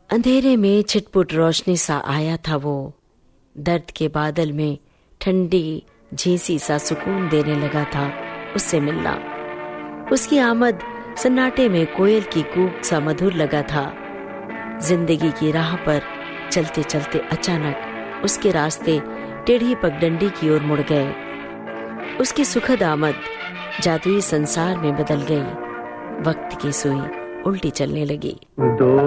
अंधेरे में छिटपुट रोशनी सा आया था वो। दर्द के बादल में ठंडी झींसी सा सुकून देने लगा था उससे मिलना। उसकी आमद सन्नाटे में कोयल की कूक सा मधुर लगा था। जिंदगी की राह पर चलते चलते अचानक उसके रास्ते टेढ़ी पगडंडी की ओर मुड़ गए। उसकी सुखद आमद जादुई संसार में बदल गई। वक्त की सुई उल्टी चलने लगी।